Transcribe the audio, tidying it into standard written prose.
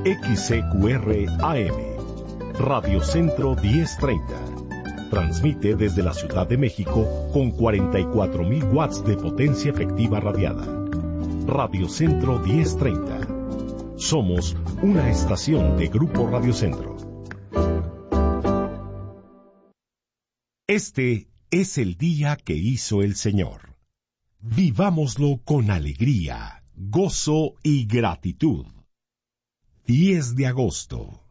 XCQR AM, Radio Centro 1030. Transmite desde la Ciudad de México con 44.000 watts de potencia efectiva radiada. Radio Centro 1030. Somos una estación de Grupo Radio Centro. Este es el día que hizo el Señor. Vivámoslo con alegría, gozo y gratitud. 10 de agosto.